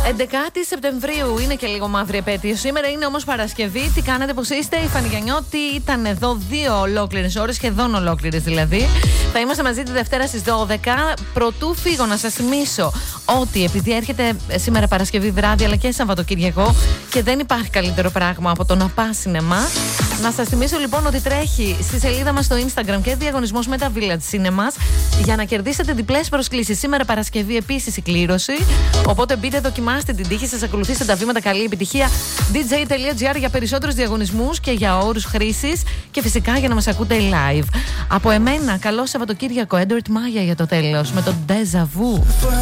11η Σεπτεμβρίου είναι και λίγο μαύρη επέτειο. Σήμερα είναι όμως Παρασκευή. Τι κάνετε, πώς είστε? Η Φανή Γιαννιώτη ήταν εδώ 2 ολόκληρες ώρες, σχεδόν ολόκληρες δηλαδή. Θα είμαστε μαζί τη Δευτέρα στις 12. Πρωτού φύγω, να σας θυμίσω ότι επειδή έρχεται σήμερα Παρασκευή βράδυ αλλά και Σαββατοκύριακο και δεν υπάρχει καλύτερο πράγμα από το να πας σινεμά. Να σας θυμίσω λοιπόν ότι τρέχει στη σελίδα μας στο Instagram και διαγωνισμός με τα Village Cinemas για να κερδίσετε διπλές προσκλήσεις. Σήμερα Παρασκευή επίσης η κλήρωση. Οπότε μπείτε, δοκιμάστε την τύχη σας, ακολουθήστε τα βήματα. Καλή επιτυχία. dj.gr για περισσότερους διαγωνισμούς και για όρους χρήσης και φυσικά για να μας ακούτε live. Από εμένα, καλό Σαββατοκύριακο. Edward Maya για το τέλος με το Deja Vu.